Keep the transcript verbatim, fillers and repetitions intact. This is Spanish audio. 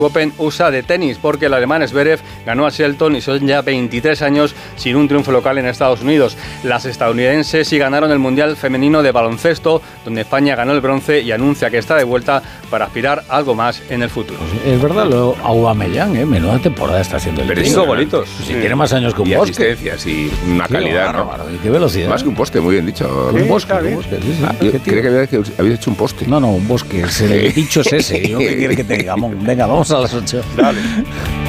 Open U S A de tenis, porque el alemán Zverev ganó a Shelton y son ya veintitrés años sin un triunfo local en Estados Unidos. Las estadounidenses sí ganaron el Mundial Femenino de Baloncesto, donde España ganó el bronce y anuncia que está de vuelta para aspirar a algo más en el futuro. Pues es verdad, lo Aubameyang, ¿eh? Menuda temporada está haciendo el Pero tío. Cinco golitos. Si sí. Tiene más años que un y bosque. asistencias y una Qué calidad, bárbaro, ¿no? y qué velocidad. Más que un poste, muy bien dicho. Un Sí, bosque, un bosque, sí, sí. Ah, yo creía que había, que había hecho un poste. No, no, un bosque. El dicho es ese. ¿Yo qué quiere que te digamos? Venga, vamos a las ocho. Dale.